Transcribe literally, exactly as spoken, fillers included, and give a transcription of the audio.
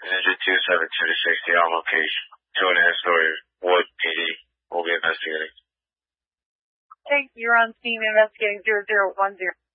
Ninja two seven two sixty on location. Two and a half story wood P D. We'll be investigating. Okay, you're on scene investigating zero zero one zero.